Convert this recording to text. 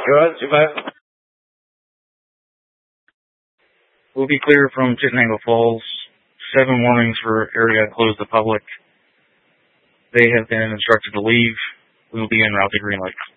Good. We'll be clear from Chittenango Falls. 7 warnings for area closed to public. They have been instructed to leave. We will be en route to Green Lake.